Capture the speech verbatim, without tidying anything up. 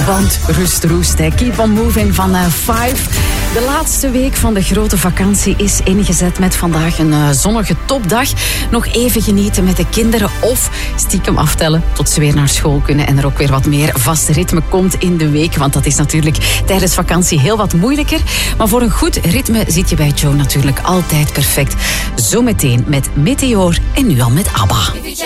Want rust roest, hè. Keep on moving van uh, Five. De laatste week van de grote vakantie is ingezet met vandaag een uh, zonnige topdag. Nog even genieten met de kinderen of stiekem aftellen tot ze weer naar school kunnen en er ook weer wat meer vast ritme komt in de week. Want dat is natuurlijk tijdens vakantie heel wat moeilijker. Maar voor een goed ritme zit je bij Joe natuurlijk altijd perfect. Zometeen met Meteor en nu al met ABBA.